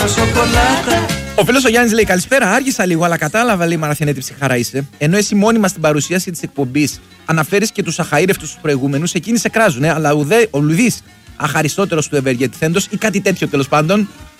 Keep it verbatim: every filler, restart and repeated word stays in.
Ο φίλος ο Γιάννης λέει: Καλησπέρα, άργησα λίγο, αλλά κατάλαβα, λέει, Μαραθιανέ, τι ψυχάρα είσαι. Ενώ εσύ μόνιμα στην παρουσίαση της εκπομπής αναφέρεις και τους αχαήρευτους τους προηγούμενους, εκείνοι σε κράζουνε, αλλά ουδέ, ο Λουδής αχαριστότερος του ευεργετηθέντος ή κάτι τέτοιο τέλος πάντων.